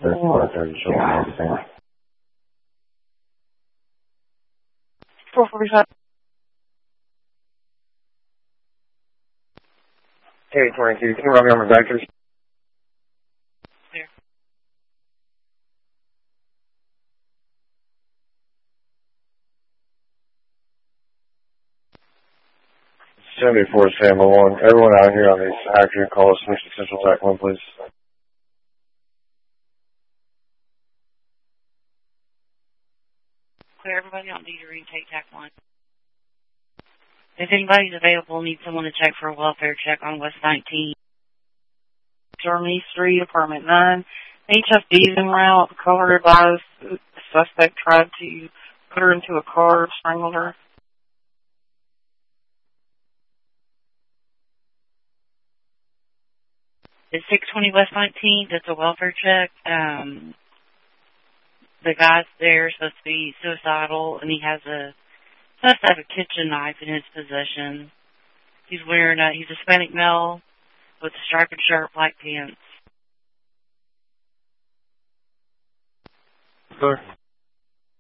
445. Hey, 22. Can you run me on my vectors? There. 74 Sam 1. Everyone out here on these active call us Mr. Central Tech 1, please. Clear everybody on D to retake TAC 1. If anybody's available, need someone to check for a welfare check on West 19. Germany Street, apartment 9. HFD's en route. Caller advised the suspect tried to put her into a car, strangled her. It's 620 West 19th. It's a welfare check. The guy's there supposed to be suicidal, and he supposed to have a kitchen knife in his possession. He's a Hispanic male with a striped shirt, black pants. Sir.